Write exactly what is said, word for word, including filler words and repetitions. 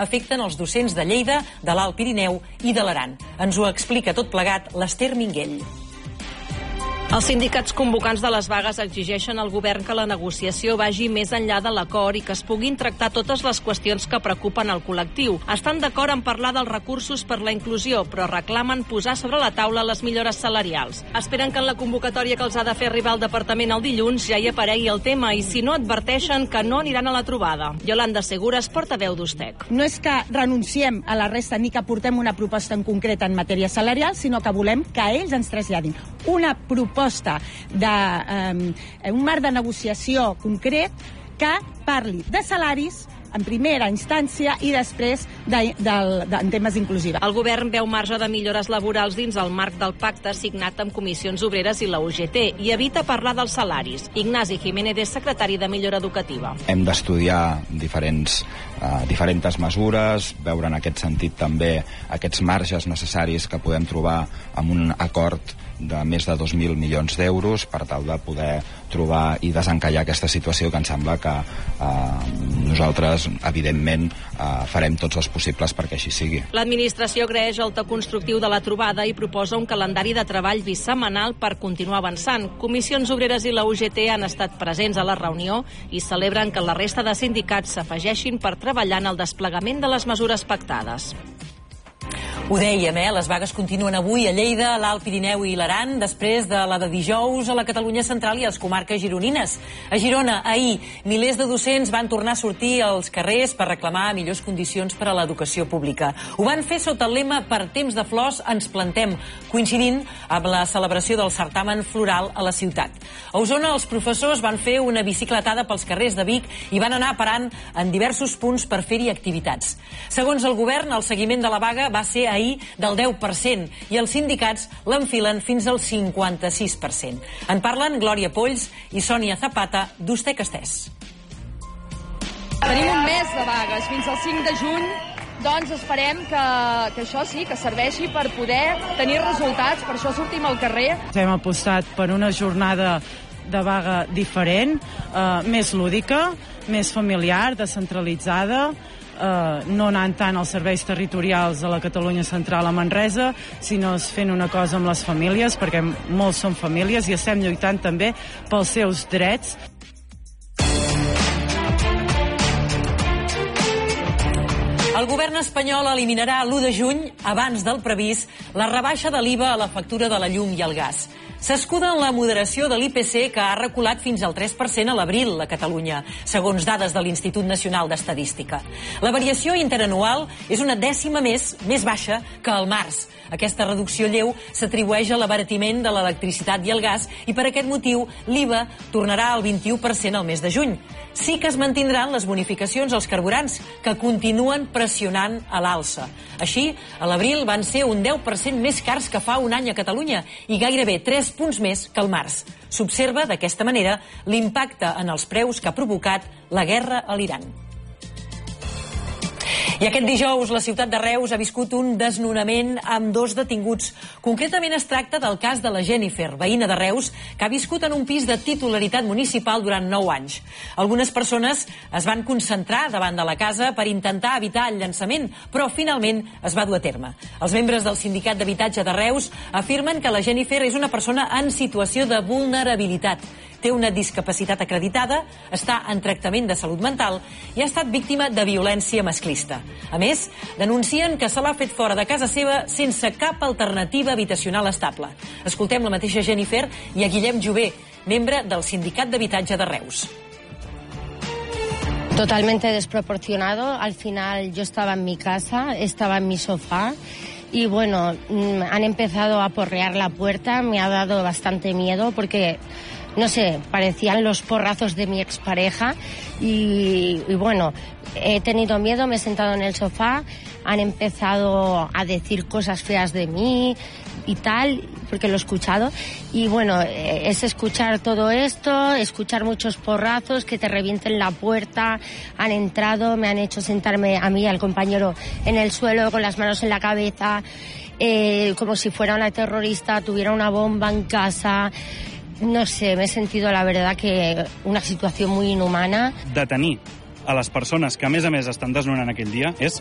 afecten els docents de Lleida, de l'Alt Pirineu i de l'Aran. Ens ho explica tot plegat l'Ester Minguell. Els sindicats convocants de les vagues exigeixen al govern que la negociació vagi més enllà de l'acord i que es puguin tractar totes les qüestions que preocupen el col·lectiu. Estan d'acord en parlar dels recursos per la inclusió, però reclamen posar sobre la taula les millores salarials. Esperen que en la convocatòria que els ha de fer arribar al departament el dilluns ja hi aparegui el tema i, si no, adverteixen que no aniran a la trobada. Yolanda Segura és portaveu d'Ustec. No és que renunciem a la resta ni que portem una proposta en concret en matèria salarial, sinó que volem que ells ens traslladin una proposta de eh, un marc de negociació concret que parli de salaris en primera instància i després de, de, de, en temes inclusius. El govern veu marge de millores laborals dins el marc del pacte signat amb Comissions Obreres i la U G T i evita parlar dels salaris. Ignasi Jiménez és secretari de Millora Educativa. Hem d'estudiar diferents, uh, diferents mesures, veure en aquest sentit també aquests marges necessaris que podem trobar amb un acord de més de dos mil milions d'euros per tal de poder trobar i desencallar aquesta situació que ens sembla que eh, nosaltres, evidentment, eh, farem tots els possibles perquè així sigui. L'administració agraeix el to constructiu de la trobada i proposa un calendari de treball bisetmanal per continuar avançant. Comissions Obreres i la U G T han estat presents a la reunió i celebren que la resta de sindicats s'afegeixin per treballar en el desplegament de les mesures pactades. Ho dèiem, eh? Les vagues continuen avui a Lleida, a l'Alt Pirineu i l'Aran, després de la de dijous a la Catalunya central i a les comarques gironines. A Girona, ahir, milers de docents van tornar a sortir als carrers per reclamar millors condicions per a l'educació pública. Ho van fer sota el lema "Per temps de flors ens plantem", coincidint amb la celebració del certamen floral a la ciutat. A Osona, els professors van fer una bicicletada pels carrers de Vic i van anar parant en diversos punts per fer-hi activitats. Segons el govern, el seguiment de la vaga va ser ahir del deu per cent i els sindicats l'enfilen fins al cinquanta-sis per cent. En parlen Glòria Polls i Sònia Zapata d'Ustec Estès. Tenim un mes de vagues, fins al cinc de juny, doncs esperem que, que això sí, que serveixi per poder tenir resultats, per això sortim al carrer. Hem apostat per una jornada de vaga diferent, eh, més lúdica, més familiar, descentralitzada, Uh, no anant tant als serveis territorials a la Catalunya central a Manresa, sinó fent una cosa amb les famílies, perquè molts són famílies i estem lluitant també pels seus drets. El govern espanyol eliminarà l'u de juny, abans del previst, la rebaixa de l'I V A a la factura de la llum i el gas. S'escuda en la moderació de l'I P C, que ha reculat fins al tres per cent a l'abril a Catalunya, segons dades de l'Institut Nacional d'Estadística. La variació interanual és una dècima més, més baixa que al març. Aquesta reducció lleu s'atribueix a l'abaratiment de l'electricitat i el gas i per aquest motiu l'I V A tornarà al vint-i-u per cent al mes de juny. Sí que es mantindran les bonificacions als carburants, que continuen pressionant a l'alça. Així, a l'abril van ser un deu per cent més cars que fa un any a Catalunya i gairebé tres punts més que al març. S'observa, d'aquesta manera, l'impacte en els preus que ha provocat la guerra a l'Iran. I aquest dijous la ciutat de Reus ha viscut un desnonament amb dos detinguts. Concretament es tracta del cas de la Jennifer, veïna de Reus, que ha viscut en un pis de titularitat municipal durant nou anys. Algunes persones es van concentrar davant de la casa per intentar evitar el llançament, però finalment es va dur a terme. Els membres del Sindicat d'Habitatge de Reus afirmen que la Jennifer és una persona en situació de vulnerabilitat. Té una discapacitat acreditada, està en tractament de salut mental i ha estat víctima de violència masclista. A més, denuncien que se l'ha fet fora de casa seva sense cap alternativa habitacional estable. Escoltem la mateixa Jennifer i a Guillem Jové, membre del Sindicat d'Habitatge de Reus. Totalmente desproporcionado. Al final yo estaba en mi casa, estaba en mi sofá y bueno, han empezado a porrear la puerta, me ha dado bastante miedo porque, no sé, parecían los porrazos de mi expareja y, y bueno, he tenido miedo, me he sentado en el sofá, han empezado a decir cosas feas de mí y tal, porque lo he escuchado, y bueno, es escuchar todo esto, escuchar muchos porrazos, que te revienten la puerta, han entrado, me han hecho sentarme a mí y al compañero en el suelo con las manos en la cabeza, eh, como si fuera una terrorista, tuviera una bomba en casa. No sé, me he sentido, la verdad, que una situació muy inhumana. Detenir a les persones que, a més a més, estan desnonant aquell dia és